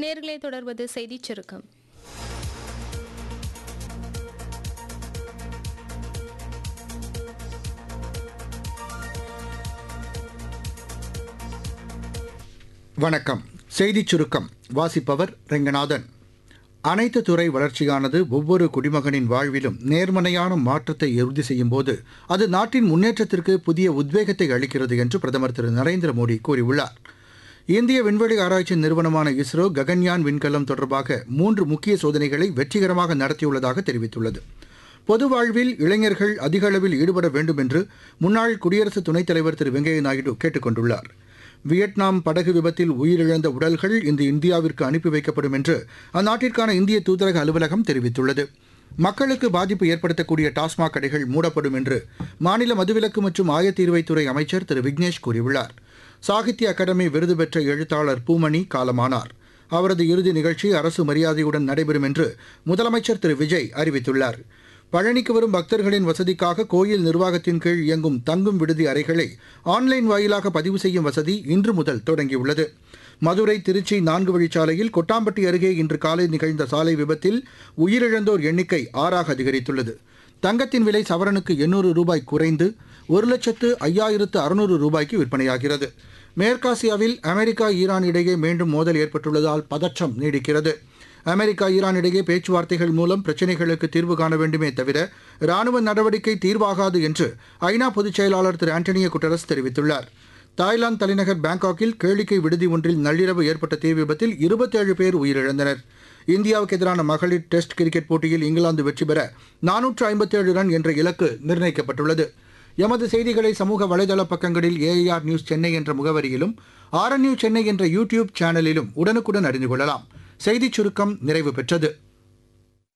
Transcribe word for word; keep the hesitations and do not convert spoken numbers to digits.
நேர்களை தொடர்வது செய்திச் சுருக்கம். வணக்கம். செய்திச் சுருக்கம் வாசிப்பவர் ரெங்கநாதன். அனைத்து துறை வளர்ச்சியானது ஒவ்வொரு குடிமகனின் வாழ்விலும் நேர்மறையான மாற்றத்தை உறுதி செய்யும் போது அது நாட்டின் முன்னேற்றத்திற்கு புதிய உத்வேகத்தை அளிக்கிறது என்று பிரதமர் திரு நரேந்திர மோடி கூறியுள்ளார். இந்திய விண்வெளி ஆராய்ச்சி நிறுவனமான இஸ்ரோ ககன்யான் விண்கலம் தொடர்பாக மூன்று முக்கிய சோதனைகளை வெற்றிகரமாக நடத்தியுள்ளதாக தெரிவித்துள்ளது. பொது வாழ்வில் இளைஞர்கள் அதிக அளவில் ஈடுபட வேண்டும் என்று முன்னாள் குடியரசு துணைத் தலைவர் திரு வெங்கையா நாயுடு கேட்டுக் கொண்டுள்ளார். வியட்நாம் படகு விபத்தில் உயிரிழந்த உடல்கள் இன்று இந்தியாவிற்கு அனுப்பி வைக்கப்படும் என்று அந்நாட்டிற்கான இந்திய தூதரக அலுவலகம் தெரிவித்துள்ளது. மக்களுக்கு பாதிப்பு ஏற்படுத்தக்கூடிய டாஸ்மாக் கடைகள் மூடப்படும் என்று மாநில மதுவிலக்கு மற்றும் ஆயத்தீர்வைத்துறை அமைச்சர் திரு விக்னேஷ் கூறியுள்ளார். சாகித்ய அகாடமி விருது பெற்ற எழுத்தாளர் பூமணி காலமானார். அவரது இறுதி நிகழ்ச்சி அரசு மரியாதையுடன் நடைபெறும் என்று முதலமைச்சர் திரு விஜய் அறிவித்துள்ளார். பழனிக்கு வரும் பக்தர்களின் வசதிக்காக கோயில் நிர்வாகத்தின் கீழ் இயங்கும் தங்கும் விடுதி அறைகளை ஆன்லைன் வாயிலாக பதிவு செய்யும் வசதி இன்று முதல் தொடங்கியுள்ளது. மதுரை திருச்சி நான்கு வழிச்சாலையில் கொட்டாம்பட்டி அருகே இன்று காலை நிகழ்ந்த சாலை விபத்தில் உயிரிழந்தோர் எண்ணிக்கை ஆறாக அதிகரித்துள்ளது. தங்கத்தின் விலை சவரனுக்கு எண்ணூறு ரூபாய் குறைந்து ஒரு லட்சத்து ஐயாயிரத்து அறுநூறு ரூபாய்க்கு விற்பனையாகிறது. மேற்காசியாவில் அமெரிக்கா ஈரான் இடையே மீண்டும் மோதல் ஏற்பட்டுள்ளதால் பதற்றம் நீடிக்கிறது. அமெரிக்கா ஈரான் இடையே பேச்சுவார்த்தைகள் மூலம் பிரச்சினைகளுக்கு தீர்வு காண வேண்டுமே தவிர ராணுவ நடவடிக்கை தீர்வாகாது என்று ஐநா பொதுச் செயலாளர் திரு ஆண்டனியோ குட்டரஸ் தெரிவித்துள்ளார். தாய்லாந்து தலைநகர் பாங்காக்கில் கேளிக்கை விடுதி ஒன்றில் நள்ளிரவு ஏற்பட்ட தீ விபத்தில் இருபத்தேழு பேர் உயிரிழந்தனர். இந்தியாவுக்கு எதிரான மகளிர் டெஸ்ட் கிரிக்கெட் போட்டியில் இங்கிலாந்து வெற்றி பெற நானூற்று ஐம்பத்தேழு ரன் என்ற இலக்கு நிர்ணயிக்கப்பட்டுள்ளது. எமது செய்திகளை சமூக வலைதள பக்கங்களில் ஏஐஆர் நியூஸ் சென்னை என்ற முகவரியிலும் ஆர்என்யூ சென்னை என்ற யூடியூப் சேனலிலும் உடனுக்குடன் அறிந்து கொள்ளலாம். செய்திச் சுருக்கம் நிறைவு பெற்றது.